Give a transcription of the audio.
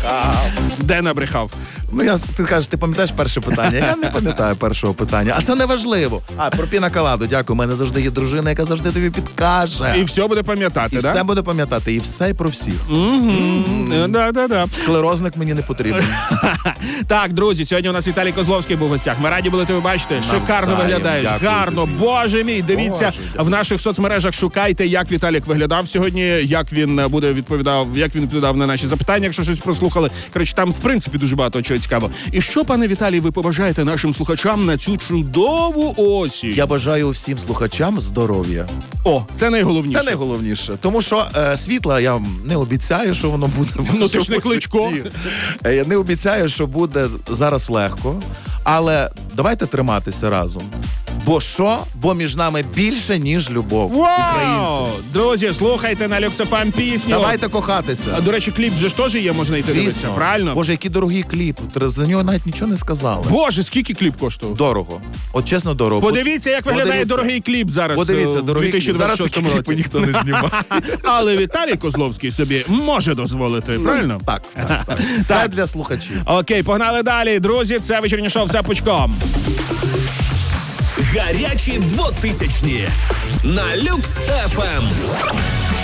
Де набрехав? Ну, ти кажеш, ти пам'ятаєш перше питання? Я не пам'ятаю першого питання. А це не важливо. Про пінаколаду, дякую. У мене завжди є дружина, яка завжди тобі підкаже. І все буде пам'ятати, І да? все буде пам'ятати, і все і про всіх. Да. Склерозник мені не потрібен. Так, друзі, сьогодні у нас Віталій Козловський був в гостях. Ми раді були тебе бачити. Шикарно виглядаєш. Дякую Гарно. тобі. Боже мій, дивіться в наших соцмережах, шукайте, як Віталік виглядав сьогодні, як він відповідав на наші запитання, якщо щось прослухали. Коротше, там, в принципі, дуже багато чого цікавого. І що, пане Віталій, ви побажаєте нашим слухачам на цю чудову осінь? Я бажаю всім слухачам здоров'я. О, це найголовніше. Це найголовніше. Тому що світла я вам не обіцяю, що воно буде. Ну, ти ж не Кличко. Я не обіцяю, що буде зараз легко. Але давайте триматися разом. Бо що? Бо між нами більше, ніж любов. Вау! Українці. Друзі, слухайте на Люксофам пісню. Давайте кохатися. А, до речі, кліп же ж теж є, можна йти дивитися, правильно? Боже, який дорогий кліп. За нього навіть нічого не сказали. Боже, скільки кліп коштував? Дорого. От чесно, дорого. Подивіться, як виглядає дорогий кліп зараз. Подивіться, дорогий кліп. Зараз 2026 такі кліпи році. ніхто не знімає. Але Віталій Козловський собі може дозволити, правильно? Так. Все для слухачів. Окей, погнали далі. Друзі, це вечірнє шоу «Все пучком». Гарячі 2000-ні на Люкс ФМ.